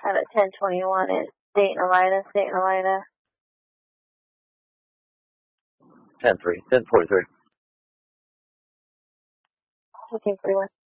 Have it 1021 is Dayton, Elida, Dayton, Elida. 10-3, 10-43. Okay, 31.